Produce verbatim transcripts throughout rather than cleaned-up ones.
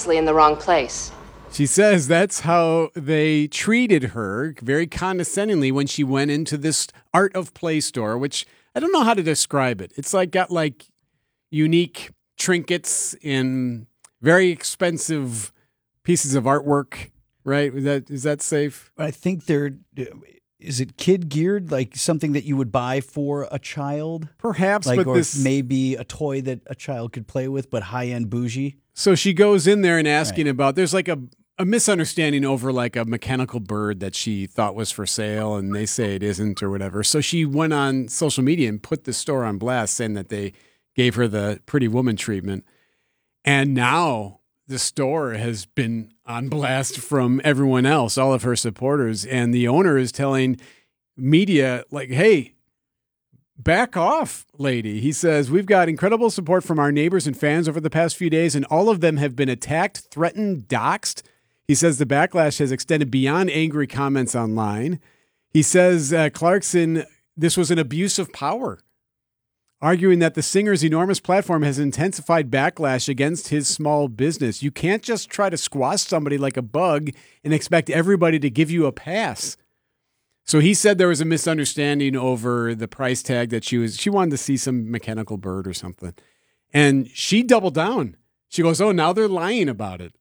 obviously in the wrong place. She says that's how they treated her, very condescendingly, when she went into this Art of Play store, which I don't know how to describe it. It's like got like unique trinkets and very expensive pieces of artwork, right? Is that is that safe? I think they're, is it kid geared, like something that you would buy for a child? Perhaps, like, but or this maybe a toy that a child could play with, but high-end bougie. So she goes in there and asking Right. about, there's like a, a misunderstanding over like a mechanical bird that she thought was for sale, and they say it isn't or whatever. So she went on social media and put the store on blast, saying that they gave her the Pretty Woman treatment. And now the store has been on blast from everyone else, all of her supporters. And the owner is telling media, like, hey, back off, lady. He says, we've got incredible support from our neighbors and fans over the past few days, and all of them have been attacked, threatened, doxxed. He says the backlash has extended beyond angry comments online. He says uh, Clarkson, this was an abuse of power, arguing that the singer's enormous platform has intensified backlash against his small business. You can't just try to squash somebody like a bug and expect everybody to give you a pass. So he said there was a misunderstanding over the price tag, that she was, she wanted to see some mechanical bird or something. And she doubled down. She goes, oh, now they're lying about it.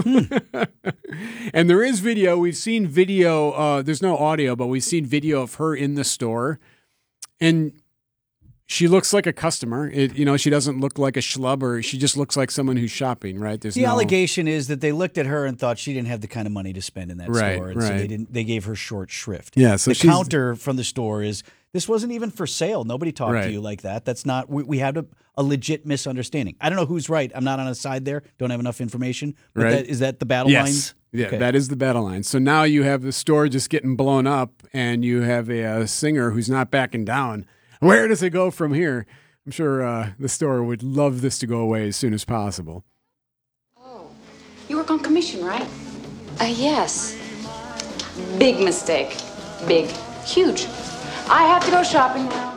And there is video. We've seen video. Uh, there's no audio, but we've seen video of her in the store. And she looks like a customer. It, you know, she doesn't look like a schlub, or she just looks like someone who's shopping, right? There's The no... allegation is that they looked at her and thought she didn't have the kind of money to spend in that Right, store, and so right. they didn't. They gave her short shrift. Yeah, so the she's- counter from the store is, this wasn't even for sale. Nobody talked Right. to you like that. That's not. We, we had a, a legit misunderstanding. I don't know who's right. I'm not on a side there. Don't have enough information. But Right. that, is that the battle Yes. lines? Yeah, Okay. that is the battle line. So now you have the store just getting blown up, and you have a, a singer who's not backing down. Where does it go from here? I'm sure uh, the store would love this to go away as soon as possible. Oh, you work on commission, right? Uh, yes. Big mistake. Big. Huge. I have to go shopping now.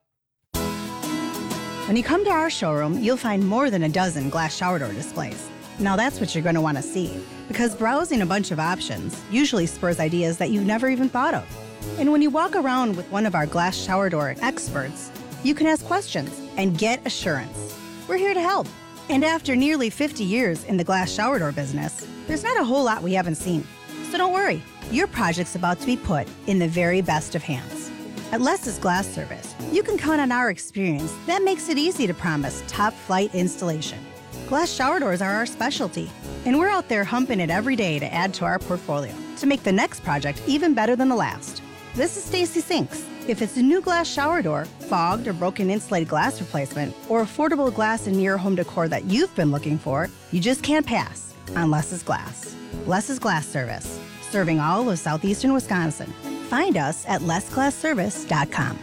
When you come to our showroom, you'll find more than a dozen glass shower door displays. Now that's what you're going to want to see, because browsing a bunch of options usually spurs ideas that you've never even thought of. And when you walk around with one of our glass shower door experts, you can ask questions and get assurance. We're here to help. And after nearly fifty years in the glass shower door business, there's not a whole lot we haven't seen. So don't worry, your project's about to be put in the very best of hands. At Les's Glass Service, you can count on our experience that makes it easy to promise top-flight installation. Glass shower doors are our specialty, and we're out there humping it every day to add to our portfolio to make the next project even better than the last. This is Stacy Sinks. If it's a new glass shower door, fogged or broken insulated glass replacement, or affordable glass and mirror home decor that you've been looking for, you just can't pass on Les's Glass. Les's Glass Service, serving all of southeastern Wisconsin. Find us at les glass service dot com.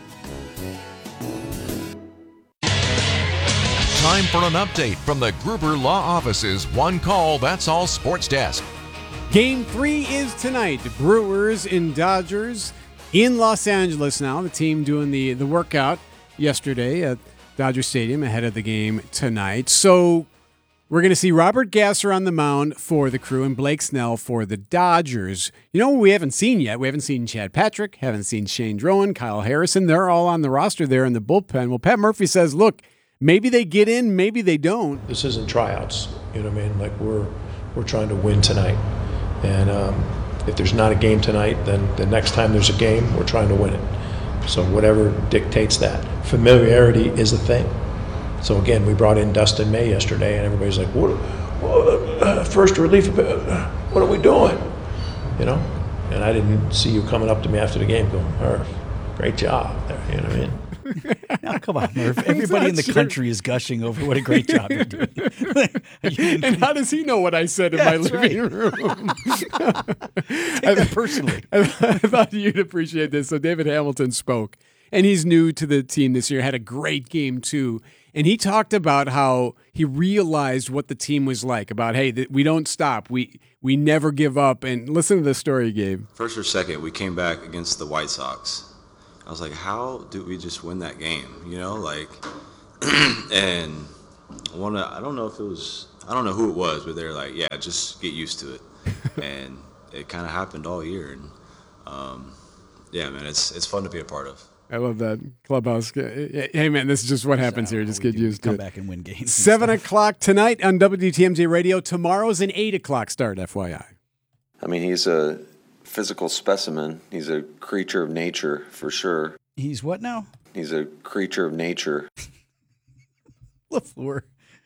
Time for an update from the Gruber Law Office's One Call, That's All Sports Desk. Game three is tonight. Brewers and Dodgers in Los Angeles now. The team doing the, the workout yesterday at Dodger Stadium ahead of the game tonight. So we're going to see Robert Gasser on the mound for the Crew and Blake Snell for the Dodgers. You know what we haven't seen yet? We haven't seen Chad Patrick, haven't seen Shane Drowan, Kyle Harrison. They're all on the roster there in the bullpen. Well, Pat Murphy says, look, maybe they get in, maybe they don't. This isn't tryouts, you know what I mean? Like we're we're trying to win tonight. And um, if there's not a game tonight, then the next time there's a game, we're trying to win it. So whatever dictates that. Familiarity is a thing. So again, we brought in Dustin May yesterday, and everybody's like, "What? what uh, first relief? Uh, what are we doing?" You know. And I didn't see you coming up to me after the game going, "Murph, great job there." You know what I mean? Now, come on, Murph. Everybody in the sure. country is gushing over what a great job you're doing. And how does he know what I said in Yeah, my that's living right. room? Take that personally. I, I thought you'd appreciate this. So David Hamilton spoke, and he's new to the team this year, had a great game too. And he talked about how he realized what the team was like, about, hey, th- we don't stop. We we never give up. And listen to the story he gave. First or second, we came back against the White Sox. I was like, how did we just win that game? You know, like, and one, I don't know if it was, I I don't know who it was, but they're like, yeah, just get used to it. And it kind of happened all year. And um, yeah, man, it's it's fun to be a part of. I love that clubhouse. Hey, man, this is just what happens here. Just get used to it. Come back and win games. Seven o'clock tonight on W T M J Radio. Tomorrow's an eight o'clock start, F Y I. I mean, he's a physical specimen. He's a creature of nature, for sure. He's what now? He's a creature of nature. LaFleur,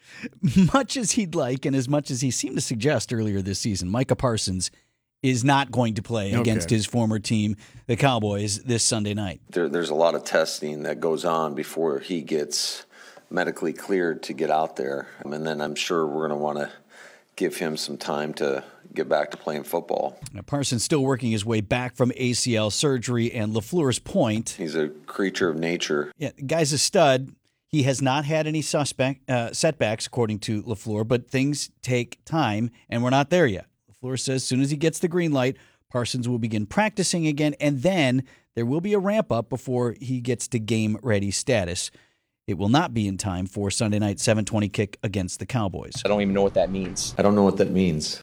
much as he'd like and as much as he seemed to suggest earlier this season, Micah Parsons is not going to play Okay. against his former team, the Cowboys, this Sunday night. There, there's a lot of testing that goes on before he gets medically cleared to get out there. And then I'm sure we're going to want to give him some time to get back to playing football. Now, Parsons still working his way back from A C L surgery, and LaFleur's point. He's a creature of nature. Yeah, the guy's a stud. He has not had any suspect, uh, setbacks, according to LaFleur, but things take time, and we're not there yet. LaFleur says as soon as he gets the green light, Parsons will begin practicing again, and then there will be a ramp-up before he gets to game-ready status. It will not be in time for Sunday night seven twenty kick against the Cowboys. I don't even know what that means. I don't know what that means.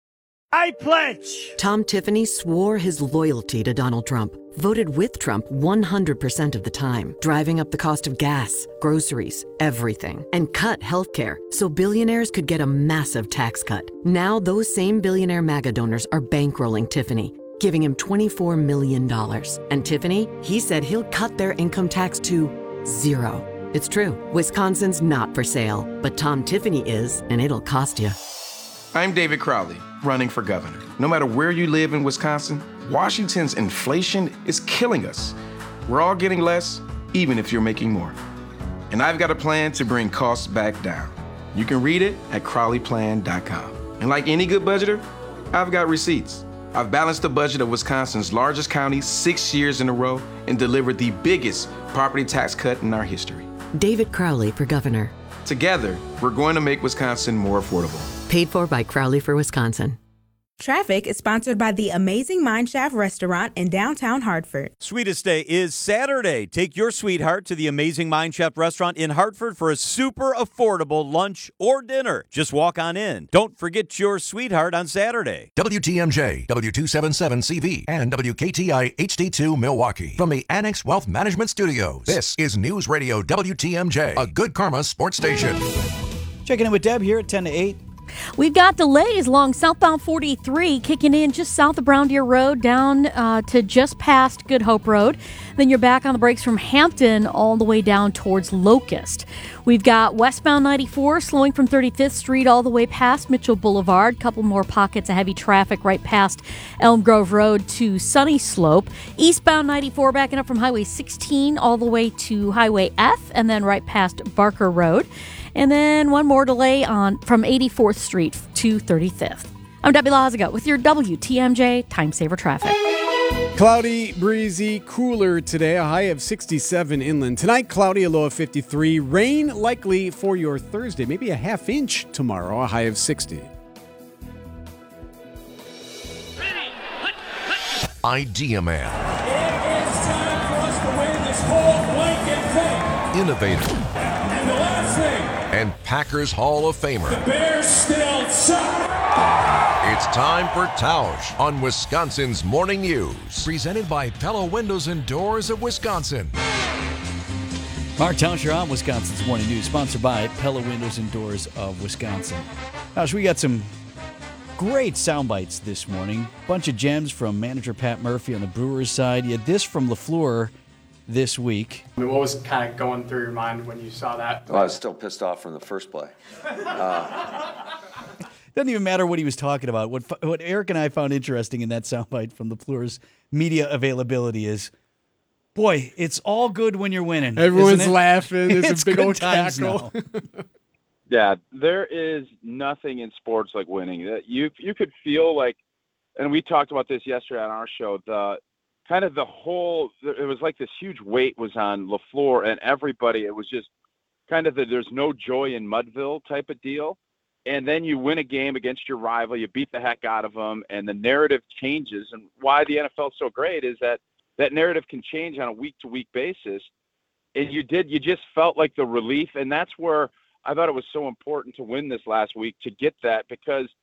I pledge! Tom Tiffany swore his loyalty to Donald Trump, voted with Trump one hundred percent of the time, driving up the cost of gas, groceries, everything, and cut healthcare so billionaires could get a massive tax cut. Now those same billionaire MAGA donors are bankrolling Tiffany, giving him twenty-four million dollars. And Tiffany, he said he'll cut their income tax to zero. It's true. Wisconsin's not for sale, but Tom Tiffany is, and it'll cost you. I'm David Crowley, running for governor. No matter where you live in Wisconsin, Washington's inflation is killing us. We're all getting less, even if you're making more. And I've got a plan to bring costs back down. You can read it at crowley plan dot com. And like any good budgeter, I've got receipts. I've balanced the budget of Wisconsin's largest county six years in a row and delivered the biggest property tax cut in our history. David Crowley for governor. Together, we're going to make Wisconsin more affordable. Paid for by Crowley for Wisconsin. Traffic is sponsored by the Amazing Mineshaft Restaurant in downtown Hartford. Sweetest Day is Saturday. Take your sweetheart to the Amazing Mineshaft Restaurant in Hartford for a super affordable lunch or dinner. Just walk on in. Don't forget your sweetheart on Saturday. W T M J, W two seventy-seven C V, and W K T I H D two Milwaukee. From the Annex Wealth Management Studios, this is News Radio W T M J, a Good Karma sports station. Checking in with Deb here at ten to eight. We've got delays along southbound forty-three, kicking in just south of Brown Deer Road down uh, to just past Good Hope Road. Then you're back on the brakes from Hampton all the way down towards Locust. We've got westbound ninety-four slowing from thirty-fifth Street all the way past Mitchell Boulevard. Couple more pockets of heavy traffic right past Elm Grove Road to Sunny Slope. Eastbound ninety-four backing up from Highway sixteen all the way to Highway F and then right past Barker Road. And then one more delay on from eighty-fourth Street to thirty-fifth. I'm Debbie Lazaga with your W T M J Time Saver Traffic. Cloudy, breezy, cooler today, a high of sixty-seven inland. Tonight, cloudy, a low of fifty-three. Rain likely for your Thursday, maybe a half inch tomorrow, a high of sixty. Idea Man. It is time for us to win this whole blanket thing. Innovator. And the last thing. And Packers Hall of Famer. The Bears still suck. It's time for Tausch on Wisconsin's Morning News. Presented by Pella Windows and Doors of Wisconsin. Mark Tauscher on Wisconsin's Morning News, sponsored by Pella Windows and Doors of Wisconsin. Tausch, we got some great sound bites this morning. Bunch of gems from manager Pat Murphy on the Brewers side. You had this from LaFleur this week. I mean, what was kind of going through your mind when you saw that? Well, I was still pissed off from the first play. Uh, Doesn't even matter what he was talking about. What what Eric and I found interesting in that soundbite from LaFleur's media availability is, boy, it's all good when you're winning. Everyone's isn't it? laughing. There's It's a big good old times cackle. Yeah, there is nothing in sports like winning. You you could feel like, and we talked about this yesterday on our show, the kind of the whole, it was like this huge weight was on LaFleur and everybody. It was just kind of the there's no joy in Mudville type of deal. And then you win a game against your rival, you beat the heck out of them, and the narrative changes. And why the N F L is so great is that that narrative can change on a week-to-week basis. And you did, you just felt like the relief, and that's where I thought it was so important to win this last week to get that because –